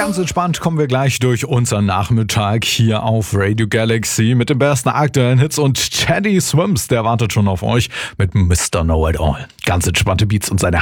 Ganz entspannt kommen wir gleich durch unseren Nachmittag hier auf Radio Galaxy mit den besten aktuellen Hits und Teddy Swims, der wartet schon auf euch mit Mr. Know It All. Ganz entspannte Beats und seine